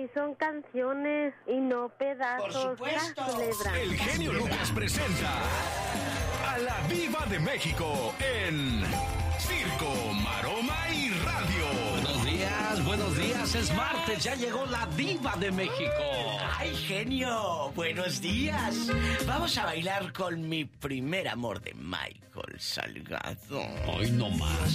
sí son canciones y no pedazos. Por supuesto. El genio Lucas presenta a la Diva de México en Circo, Maroma y Radio. Buenos días, es martes, ya llegó la Diva de México. ¡Ay, genio! ¡Buenos días! Vamos a bailar con mi primer amor de Michael Salgado. Hoy no más.